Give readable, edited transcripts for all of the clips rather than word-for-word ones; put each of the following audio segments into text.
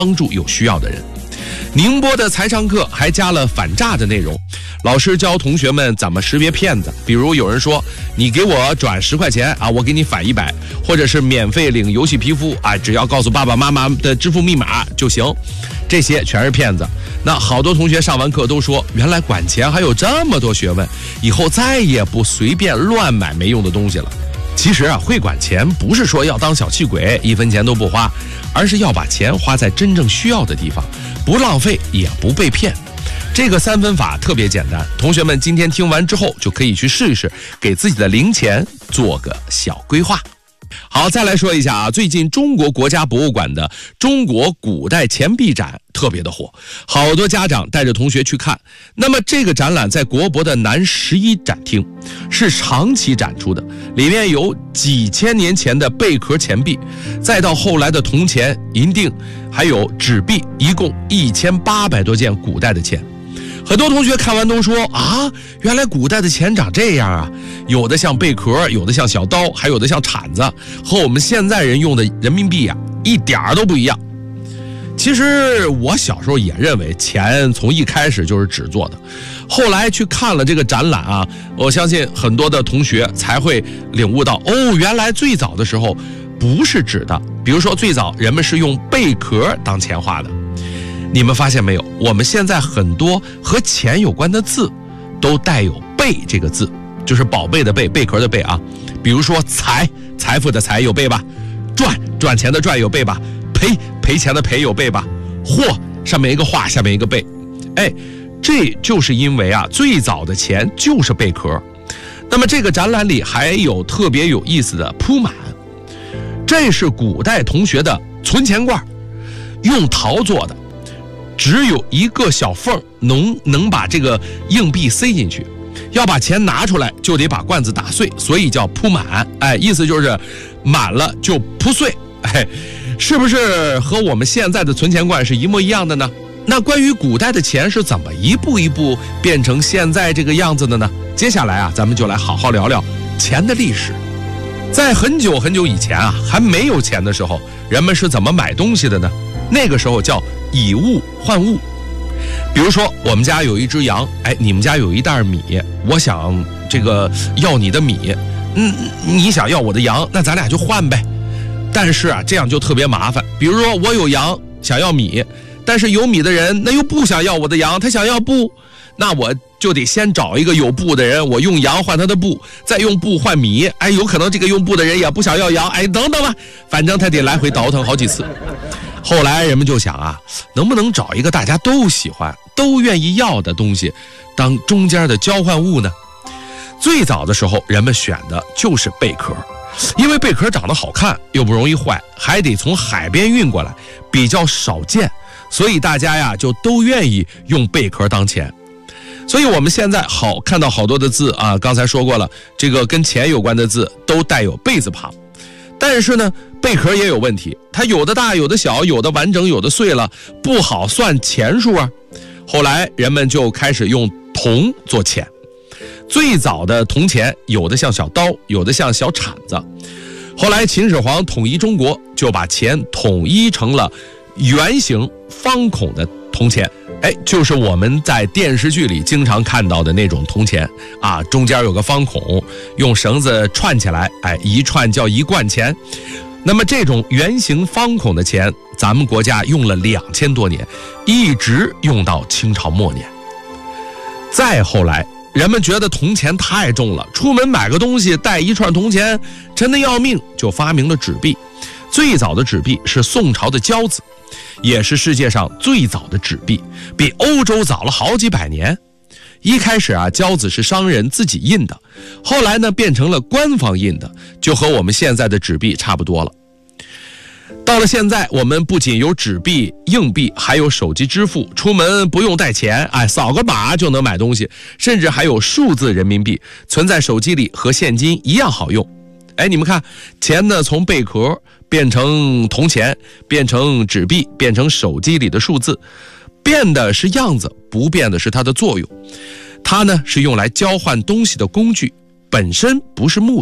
帮助有需要的人。宁波的财商课还加了反诈的内容，老师教同学们怎么识别骗子。比如有人说你给我转10块钱啊，我给你返100，或者是免费领游戏皮肤啊，只要告诉爸爸妈妈的支付密码就行。这些全是骗子。那好多同学上完课都说，原来管钱还有这么多学问，以后再也不随便乱买没用的东西了。其实啊，会管钱不是说要当小气鬼，1分钱都不花，而是要把钱花在真正需要的地方，不浪费也不被骗。这个3分法特别简单，同学们今天听完之后就可以去试一试，给自己的零钱做个小规划。好，再来说一下啊，最近中国国家博物馆的中国古代钱币展特别的火，好多家长带着同学去看。那么这个展览在国博的南11展厅，是长期展出的，里面有几千年前的贝壳钱币，再到后来的铜钱、银锭，还有纸币，一共1800多件古代的钱。很多同学看完都说啊，原来古代的钱长这样啊，有的像贝壳，有的像小刀，还有的像铲子，和我们现在人用的人民币啊一点都不一样。其实我小时候也认为钱从一开始就是纸做的，后来去看了这个展览啊，我相信很多的同学才会领悟到，哦，原来最早的时候不是纸的，比如说最早人们是用贝壳当钱花的。你们发现没有，我们现在很多和钱有关的字都带有贝这个字，就是宝贝的贝，贝壳的贝啊。比如说财，财富的财有贝吧；赚，赚钱的赚有贝吧；赔，赔钱的赔有贝吧；货，上面一个画，下面一个贝。哎，这就是因为啊，最早的钱就是贝壳。那么这个展览里还有特别有意思的铺满，这是古代同学的存钱罐，用陶做的，只有一个小缝能把这个硬币塞进去，要把钱拿出来就得把罐子打碎，所以叫铺满。哎，意思就是满了就铺碎。哎，是不是和我们现在的存钱罐是一模一样的呢？那关于古代的钱是怎么一步一步变成现在这个样子的呢？接下来啊，咱们就来好好聊聊钱的历史。在很久很久以前啊，还没有钱的时候，人们是怎么买东西的呢？那个时候叫以物换物。比如说我们家有一只羊，哎，你们家有一袋米，我想这个要你的米，你想要我的羊，那咱俩就换呗。但是啊，这样就特别麻烦。比如说我有羊想要米，但是有米的人那又不想要我的羊，他想要布，那我就得先找一个有布的人，我用羊换他的布，再用布换米。哎，有可能这个用布的人也不想要羊，哎，等等吧，反正他得来回倒腾好几次。后来人们就想啊，能不能找一个大家都喜欢、都愿意要的东西当中间的交换物呢？最早的时候人们选的就是贝壳，因为贝壳长得好看又不容易坏，还得从海边运过来，比较少见，所以大家呀就都愿意用贝壳当钱。所以我们现在看到好多的字啊，刚才说过了，这个跟钱有关的字都带有贝字旁。但是呢，贝壳也有问题，它有的大有的小，有的完整有的碎了，不好算钱数啊。后来人们就开始用铜做钱，最早的铜钱有的像小刀，有的像小铲子。后来秦始皇统一中国，就把钱统一成了圆形方孔的铜钱。哎，就是我们在电视剧里经常看到的那种铜钱啊，中间有个方孔，用绳子串起来，哎，一串叫一贯钱。那么这种圆形方孔的钱，咱们国家用了2000多年，一直用到清朝末年。再后来，人们觉得铜钱太重了，出门买个东西带一串铜钱沉得要命，就发明了纸币。最早的纸币是宋朝的交子，也是世界上最早的纸币，比欧洲早了好几百年。一开始啊，交子是商人自己印的，后来呢变成了官方印的，就和我们现在的纸币差不多了。到了现在，我们不仅有纸币、硬币，还有手机支付，出门不用带钱，哎，扫个码就能买东西，甚至还有数字人民币存在手机里，和现金一样好用。哎，你们看，钱呢从贝壳变成铜钱，变成纸币，变成手机里的数字，变的是样子，不变的是它的作用。它呢是用来交换东西的工具，本身不是目的。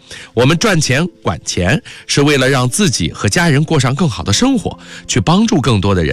我们赚钱管钱，是为了让自己和家人过上更好的生活，去帮助更多的人。